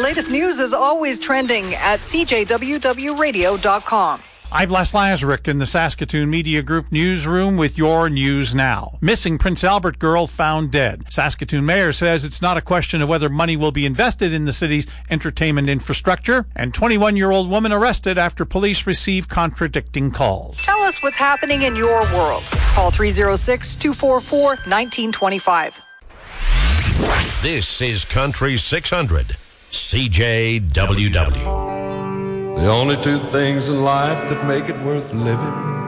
latest news is always trending at cjwwradio.com. I'm Les Lazaruk in the Saskatoon Media Group newsroom with your news now. Missing Prince Albert girl found dead. Saskatoon mayor says it's not a question of whether money will be invested in the city's entertainment infrastructure. And 21-year-old woman arrested after police receive contradicting calls. Tell us what's happening in your world. Call 306-244-1925. This is Country 600, CJWW. The only two things in life that make it worth living